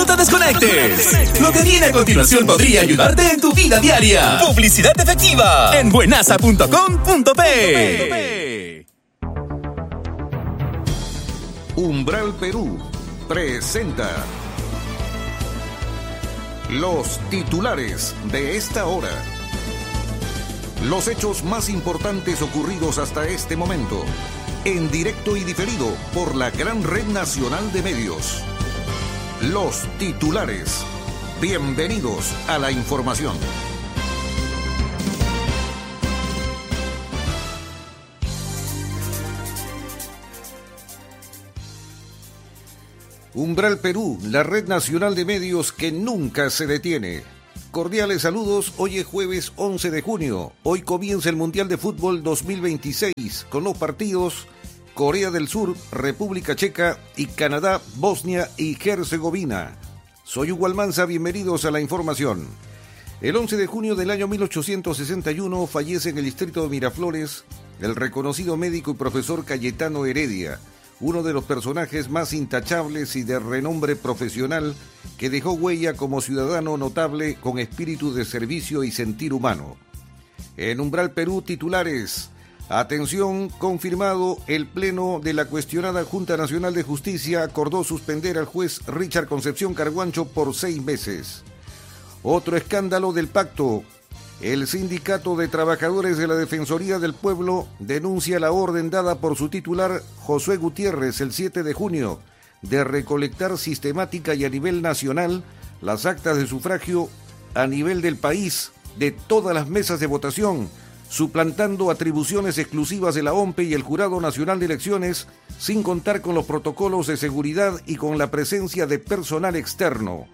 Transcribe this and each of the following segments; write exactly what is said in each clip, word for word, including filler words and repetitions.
No te desconectes. Lo que viene a continuación podría ayudarte en tu vida diaria. Publicidad efectiva en buenasa punto com punto pe. Umbral Perú presenta los titulares de esta hora. Los hechos más importantes ocurridos hasta este momento, en directo y diferido por la gran red nacional de medios. Los titulares. Bienvenidos a la información. Umbral Perú, la red nacional de medios que nunca se detiene. Cordiales saludos, hoy es jueves once de junio. Hoy comienza el Mundial de Fútbol dos mil veintiséis con los partidos Corea del Sur, República Checa y Canadá, Bosnia y Herzegovina. Soy Hugo Almanza, bienvenidos a la información. El once de junio del año mil ochocientos sesenta y uno fallece en el distrito de Miraflores el reconocido médico y profesor Cayetano Heredia, uno de los personajes más intachables y de renombre profesional que dejó huella como ciudadano notable con espíritu de servicio y sentir humano. En Umbral Perú, titulares. Atención, confirmado, el Pleno de la cuestionada Junta Nacional de Justicia acordó suspender al juez Richard Concepción Carguancho por seis meses. Otro escándalo del pacto. El Sindicato de Trabajadores de la Defensoría del Pueblo denuncia la orden dada por su titular, Josué Gutiérrez, el siete de junio, de recolectar sistemática y a nivel nacional las actas de sufragio a nivel del país de todas las mesas de votación, suplantando atribuciones exclusivas de la O M P E y el Jurado Nacional de Elecciones, sin contar con los protocolos de seguridad y con la presencia de personal externo.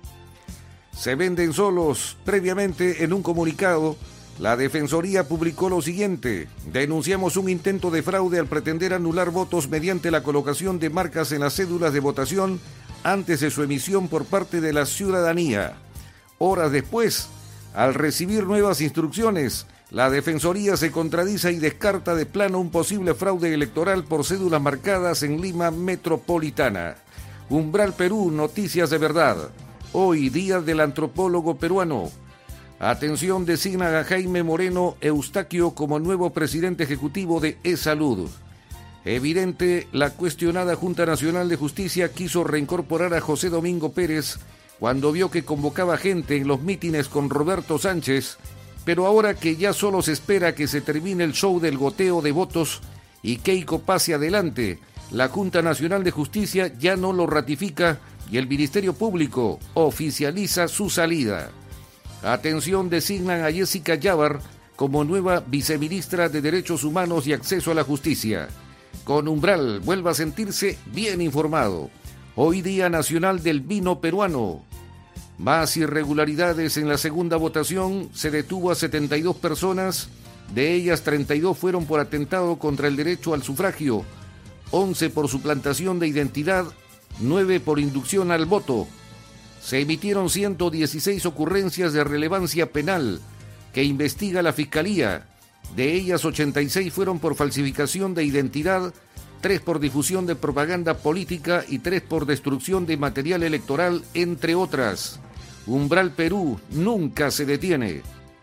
Se venden solos. Previamente, en un comunicado, la Defensoría publicó lo siguiente: denunciamos un intento de fraude al pretender anular votos mediante la colocación de marcas en las cédulas de votación antes de su emisión por parte de la ciudadanía. Horas después, al recibir nuevas instrucciones, la Defensoría se contradice y descarta de plano un posible fraude electoral por cédulas marcadas en Lima Metropolitana. Umbral Perú, noticias de verdad. Hoy, día del antropólogo peruano. Atención, designa a Jaime Moreno Eustaquio como nuevo presidente ejecutivo de E-Salud. Evidente, la cuestionada Junta Nacional de Justicia quiso reincorporar a José Domingo Pérez cuando vio que convocaba gente en los mítines con Roberto Sánchez, pero ahora que ya solo se espera que se termine el show del goteo de votos y Keiko pase adelante, la Junta Nacional de Justicia ya no lo ratifica y el Ministerio Público oficializa su salida. Atención, designan a Jessica Yávar como nueva viceministra de Derechos Humanos y Acceso a la Justicia. Con Umbral, vuelva a sentirse bien informado. Hoy Día Nacional del Vino Peruano. Más irregularidades en la segunda votación. Se detuvo a setenta y dos personas, de ellas treinta y dos fueron por atentado contra el derecho al sufragio, once por suplantación de identidad, nueve por inducción al voto. Se emitieron ciento dieciséis ocurrencias de relevancia penal que investiga la Fiscalía, de ellas ochenta y seis fueron por falsificación de identidad, tres por difusión de propaganda política y tres por destrucción de material electoral, entre otras. Umbral Perú nunca se detiene.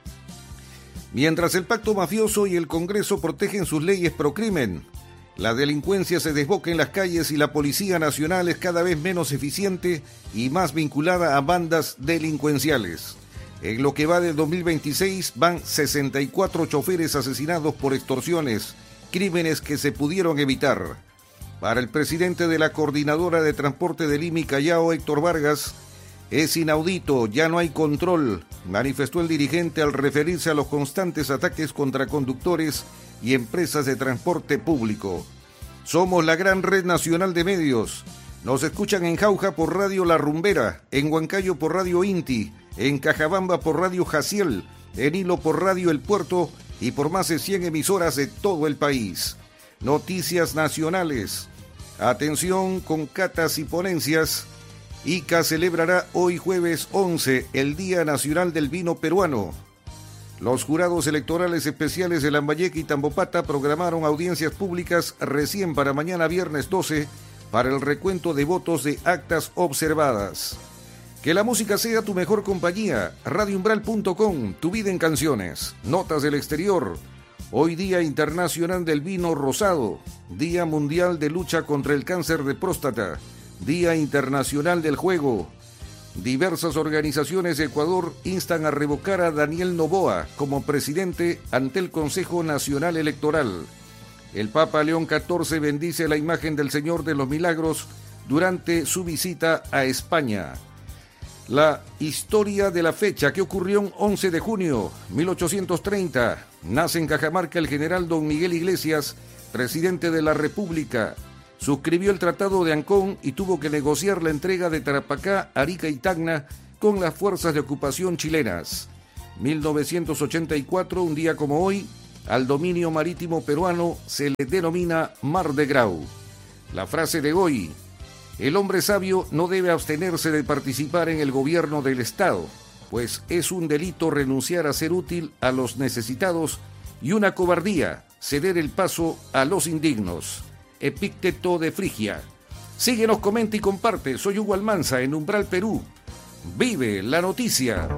Mientras el pacto mafioso y el Congreso protegen sus leyes pro crimen, la delincuencia se desboca en las calles y la Policía Nacional es cada vez menos eficiente y más vinculada a bandas delincuenciales. En lo que va del dos mil veintiséis van sesenta y cuatro choferes asesinados por extorsiones, crímenes que se pudieron evitar. Para el presidente de la Coordinadora de Transporte de Lima y Callao, Héctor Vargas, es inaudito, ya no hay control, manifestó el dirigente al referirse a los constantes ataques contra conductores y empresas de transporte público. Somos la gran red nacional de medios. Nos escuchan en Jauja por Radio La Rumbera, en Huancayo por Radio Inti, en Cajabamba por Radio Jaciel, en Hilo por Radio El Puerto y por más de cien emisoras de todo el país. Noticias nacionales. Atención con catas y ponencias. I C A celebrará hoy jueves once el Día Nacional del Vino Peruano. Los jurados electorales especiales de Lambayeque y Tambopata programaron audiencias públicas recién para mañana viernes doce para el recuento de votos de actas observadas. Que la música sea tu mejor compañía. radio umbral punto com, tu vida en canciones. Notas del exterior. Hoy Día Internacional del Vino Rosado. Día Mundial de Lucha contra el Cáncer de Próstata. Día Internacional del Juego. Diversas organizaciones de Ecuador instan a revocar a Daniel Noboa como presidente ante el Consejo Nacional Electoral. El Papa León catorce bendice la imagen del Señor de los Milagros durante su visita a España. La historia de la fecha que ocurrió en once de junio de mil ochocientos treinta. Nace en Cajamarca el general don Miguel Iglesias, presidente de la República. Suscribió el Tratado de Ancón y tuvo que negociar la entrega de Tarapacá, Arica y Tacna con las fuerzas de ocupación chilenas. mil novecientos ochenta y cuatro, un día como hoy, al dominio marítimo peruano se le denomina Mar de Grau. La frase de hoy: el hombre sabio no debe abstenerse de participar en el gobierno del Estado, pues es un delito renunciar a ser útil a los necesitados y una cobardía ceder el paso a los indignos. Epícteto de Frigia. Síguenos, comenta y comparte. Soy Hugo Almanza en Umbral Perú. Vive la noticia.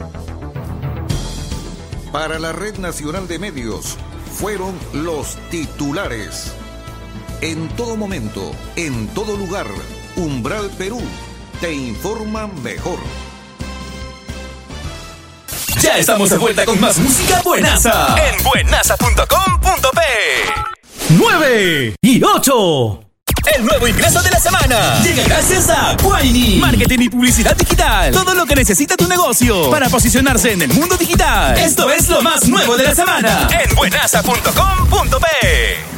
Para la Red Nacional de Medios, fueron los titulares. En todo momento, en todo lugar, Umbral Perú te informa mejor. Ya estamos de vuelta con más música buenaza en buenaza punto com punto pe. nueve y ocho. El nuevo ingreso de la semana llega gracias a Guayni. Marketing y publicidad digital. Todo lo que necesita tu negocio para posicionarse en el mundo digital. Esto es lo más nuevo de la semana en buenaza punto com punto pe.